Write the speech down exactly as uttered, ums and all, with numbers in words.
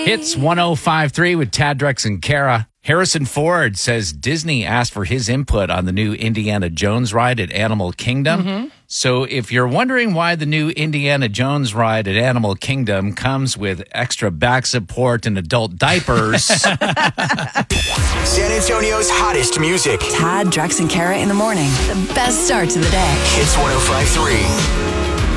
Hits one oh five point three with Tad, Drex, and Kara. Harrison Ford says Disney asked for his input on the new Indiana Jones ride at Animal Kingdom. Mm-hmm. So if you're wondering why the new Indiana Jones ride at Animal Kingdom comes with extra back support and adult diapers. San Antonio's hottest music. Tad, Drex, and Kara in the morning. The best start to the day. Hits one oh five point three.